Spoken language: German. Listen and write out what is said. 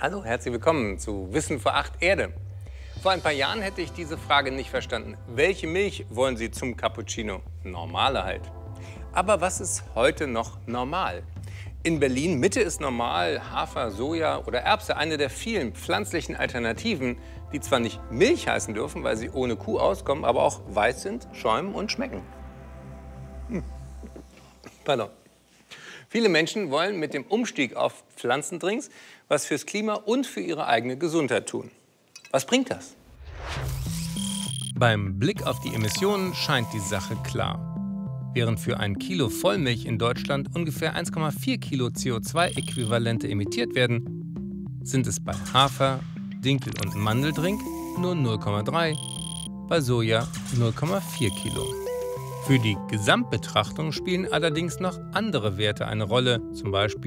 Hallo, herzlich willkommen zu Wissen vor 8 Erde. Vor ein paar Jahren hätte ich diese Frage nicht verstanden. Welche Milch wollen Sie zum Cappuccino? Normale halt. Aber was ist heute noch normal? In Berlin Mitte ist normal Hafer, Soja oder Erbse, eine der vielen pflanzlichen Alternativen, die zwar nicht Milch heißen dürfen, weil sie ohne Kuh auskommen, aber auch weiß sind, schäumen und schmecken. Pardon. Viele Menschen wollen mit dem Umstieg auf Pflanzendrinks was fürs Klima und für ihre eigene Gesundheit tun. Was bringt das? Beim Blick auf die Emissionen scheint die Sache klar. Während für ein Kilo Vollmilch in Deutschland ungefähr 1,4 Kilo CO2-Äquivalente emittiert werden, sind es bei Hafer, Dinkel- und Mandeldrink nur 0,3, bei Soja 0,4 Kilo. Für die Gesamtbetrachtung spielen allerdings noch andere Werte eine Rolle, zum Beispiel